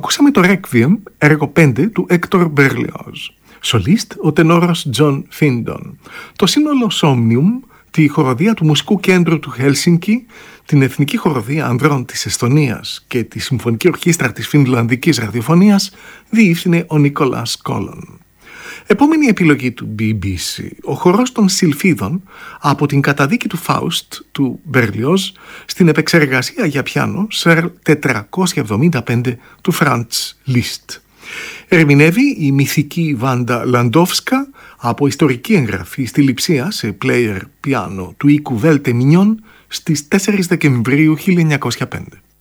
Ακούσαμε το Requiem, έργο 5 του Έκτορ Μπερλιόζ. Σολίστ, ο τενόρος Τζον Φίντον. Το σύνολο Somnium, τη χοροδία του Μουσικού Κέντρου του Χέλσινκι, την Εθνική Χοροδία Ανδρών της Εσθονίας και τη Συμφωνική Ορχήστρα της Φινλανδικής Ραδιοφωνίας διεύθυνε ο Νίκολας Κόλον. Επόμενη επιλογή του BBC, ο χορός των Σιλφίδων από την καταδίκη του Φάουστ του Μπερλιόζ στην επεξεργασία για πιάνο ΣΕΡ 475 του Φραντς Λίστ. Ερμηνεύει η μυθική Βάντα Λαντόφσκα από ιστορική εγγραφή στη Λειψία σε player πιάνο του οίκου Βέλτε Μινιόν στις 4 Δεκεμβρίου 1905.